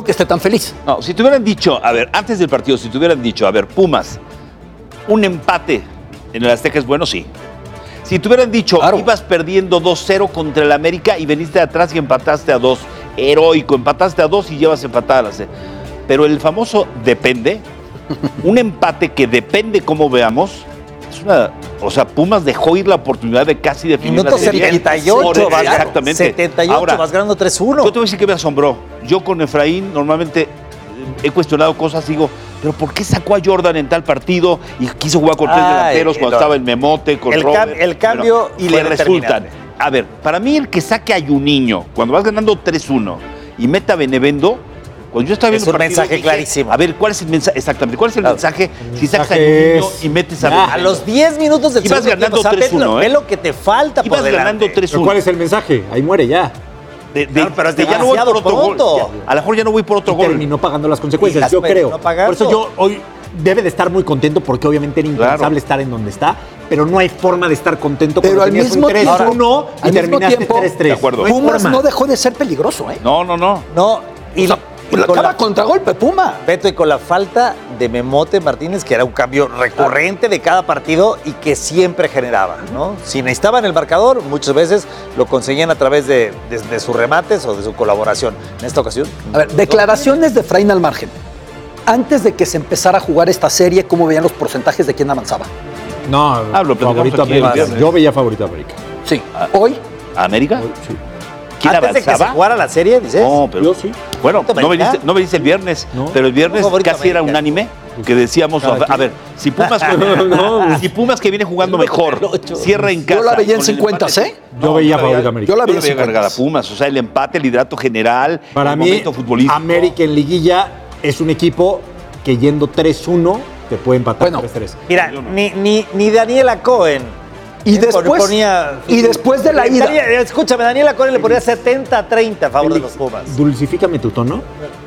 que esté tan feliz. No, si te hubieran dicho, a ver, antes del partido, si te hubieran dicho, a ver, Pumas, un empate en el Azteca es bueno, sí. Si te hubieran dicho, Claro. ibas perdiendo 2-0 contra el América y veniste de atrás y empataste a 2, heroico, empataste a 2 y llevas empatada a la C. Pero el famoso depende, un empate que depende cómo veamos, es una... O sea, Pumas dejó ir la oportunidad de casi definir Minuto la serie. 78, vas, Exactamente. 78, Ahora, vas ganando 3-1. yo te voy a decir que me asombró. Yo con Efraín normalmente he cuestionado cosas, digo, pero ¿por qué sacó a Jordan en tal partido y quiso jugar con tres delanteros cuando estaba en Memote, con Robert? El cambio y fue le resultan. determinante. A ver, para mí el que saque a Juninho, cuando vas ganando 3-1 y meta a Benevendo, cuando yo estaba viendo Es un mensaje clarísimo. A ver, ¿cuál es el mensaje? Exactamente, ¿cuál es el Claro. mensaje si sacas a mensaje Juninho es- y metes a Ya. Benevendo? A los 10 minutos del Ibas segundo ganando tiempo, o sea, 3-1, ve lo que te falta Ibas por delante. ganando 3-1. ¿Pero cuál es el mensaje? Ahí muere ya. Claro, pero es ya no voy por demasiado otro gol. pronto. A lo mejor ya no voy por otro Y gol. terminó pagando las consecuencias, Hijas, yo creo. terminó pagando. Por eso yo hoy debe de estar muy contento porque obviamente era impensable Claro. estar en donde está, pero no hay forma de estar contento Pero cuando al tenías mismo un 3-1 tiempo- y al mismo terminaste tiempo- 3-3. De acuerdo. No hay Pumas forma. no dejó de ser peligroso, ¿eh? No. No, y, O sea, con cada la, contragolpe, Puma. Beto, y con la falta de Memote Martínez, que era un cambio recurrente de cada partido y que siempre generaba, ¿no? Si necesitaban el marcador, muchas veces lo conseguían a través de sus remates o de su colaboración. En esta ocasión, A ver, declaraciones de Efraín al margen. Antes de que se empezara a jugar esta serie, ¿cómo veían los porcentajes de quién avanzaba? No, Lo platicamos favorito aquí el América. viernes. Yo veía favorito América. Sí. Hoy, ¿A América? Sí. ¿Quién antes de que se avanzaba? jugara la serie, dices. No, pero... Yo sí. Bueno, ¿América? no me dice el viernes, No. pero el viernes No, favorito casi era América. unánime que decíamos, Cada a ver, si Pumas, si Pumas que viene jugando mejor cierra en casa. yo la veía en con el 50, empate, ¿eh? Yo veía favorito América. Yo la veía en cargada 50. a Pumas, o sea, el empate, el liderato general, Para el mí, momento futbolístico. América en liguilla es un equipo que yendo 3-1 te puede empatar Bueno, 3-3. Mira, Yo no. ni Daniela Cohen. Y después, y después de la ida. Escúchame, Daniela Cohen le ponía 70-30 a favor de los Pumas. Dulcifícame tu tono.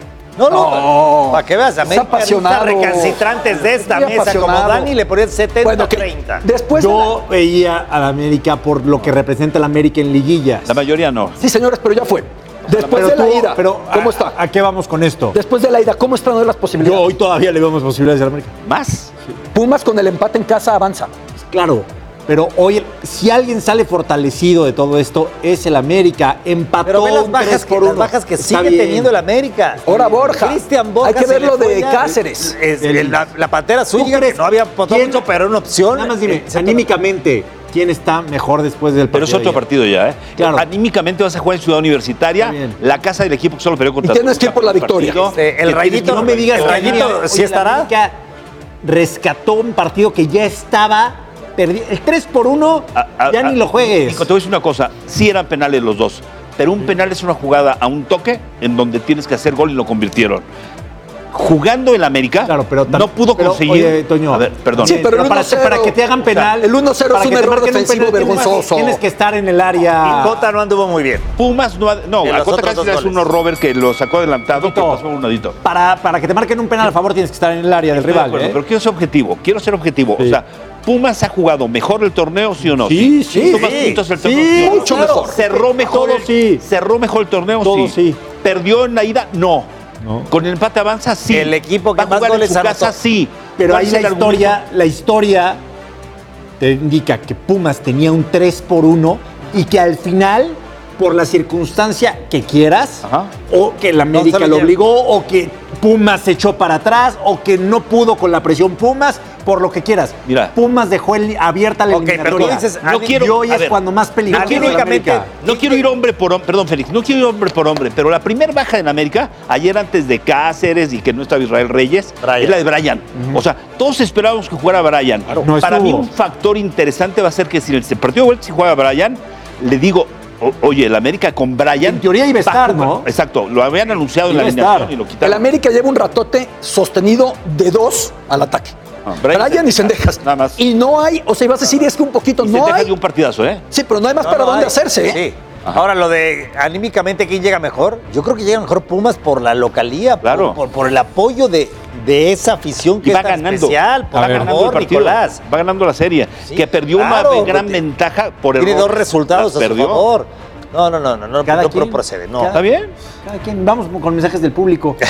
No. Para que veas, América apasionado. recalcitrantes de esta Muy mesa como apasionado. Dani le ponía 70-30. Bueno, que después Yo veía a la América por lo que representa la América en liguillas. La mayoría no. Sí, señores, pero ya fue. Después Pero de la tú- ida, pero ¿cómo está? ¿A qué vamos con esto? Después de la ida, ¿cómo están hoy las Yo posibilidades? hoy todavía le veo más posibilidades a la América. ¿Más? Pumas con el empate en casa avanza. Claro, pero hoy, si alguien sale fortalecido de todo esto, es el América. Empató Pero ve las un bajas 3-1. que Está sigue bien. teniendo el América. Ahora Borja. Cristian Borja. Hay que se ver le lo fue de ya. Cáceres. La pantera ¿Tú suya, crees? que no había apostado ¿Quién? mucho, pero era una opción. Nada más dime, Excepto- anímicamente, ¿quién está mejor después del Pero partido? es otro de ayer? partido ya, ¿eh? Claro. Anímicamente vas a jugar en Ciudad Universitaria, Está bien. la casa del equipo que solo peleó contra Y tienes que ir por la victoria. partido. El Que Rayito, tienes- No me digas el que Rayito, oye, ¿sí la estará? América rescató un partido que ya estaba perdido. El 3-1, ya ni lo juegues. Nico, te voy a decir una cosa, sí eran penales los dos, pero un penal es una jugada a un toque en donde tienes que hacer gol y lo convirtieron. Jugando en América, Claro, pero no pudo pero, conseguir. oye, Toño, a ver, perdón. Sí, pero el para, 1-0, para que te hagan penal. el 1-0 para es un que te error marquen defensivo penal, vergonzoso. Tienes que estar en el área. Cota no anduvo muy bien. Pumas no, no, De a los Cota otros casi dos le hace goles. uno Robert que lo sacó adelantado, que Tito, pasó un nadito. Para que te marquen un penal a favor tienes que estar en el área del rival. ¿eh? Pero quiero ser objetivo, Sí. O sea, Pumas ha jugado mejor el torneo, ¿sí o no? Sí, sí, Hizo más sí. puntos el Sí, torneo, ¿sí o no? mucho mejor. Cerró mejor, Todo sí. cerró mejor el torneo, Todo sí. Perdió en la ida, no. No. Con el empate avanza, sí. El equipo que Va a más jugar en goles su anotó. casa, sí. Pero ¿Cuál ahí es el la historia te indica que Pumas tenía un 3-1 y que al final, por la circunstancia que quieras, Ajá. o que la América sabe lo quién. obligó, o que Pumas se echó para atrás, o que no pudo con la presión Pumas, por lo que quieras. Mira. Pumas dejó abierta la Ok, pero eliminatoria. tú dices, No quiero- y hoy a es ver, cuando más peligroso es la anímicamente- América. No quiero ir hombre por hombre, perdón, Félix, no quiero ir hombre por hombre, pero la primera baja en América, ayer antes de Cáceres y que no estaba Israel Reyes, Brian. es la de Brian. O sea, todos esperábamos que jugara Brian. No Para estuvo. mí un factor interesante va a ser que si en el partido de vuelta si juega Brian, le digo, oye, el América con Brian... En teoría iba a va estar, jugar. ¿no? Exacto, lo habían anunciado en la Iba a alineación estar. y lo El quitaron. América lleva un ratote sostenido de 2 al ataque. Ah, Brian Brian y Cendejas. nada más. Y no hay, o sea, ibas a decir, es que un poquito Y no Cendejas hay. dio un partidazo, ¿eh? Sí, pero no hay más para No dónde hay. hacerse, ¿eh? Sí. Ahora, lo de anímicamente, ¿quién llega mejor? Yo creo que llega mejor Pumas por la localía, Claro. por el apoyo de esa afición que Y va es tan ganando, especial. Por va ganando el favor, partido, Nicolás. va ganando la serie, Sí, que perdió claro, una gran porque ventaja por error. Tiene dos resultados La a su favor. No Cada no quien- procede, no. cada- ¿Está bien? Cada quien, vamos con mensajes del público.